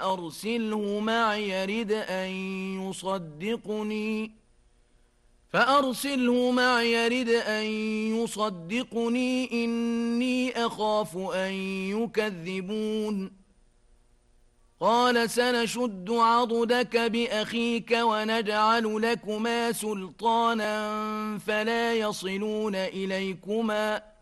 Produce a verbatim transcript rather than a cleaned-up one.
فأرسله معي يرد أن يصدقني فأرسله معي يرد أن يصدقني إني أخاف أن يكذبون قال سنشد عضدك بأخيك ونجعل لكما سلطانا فلا يصلون إليكما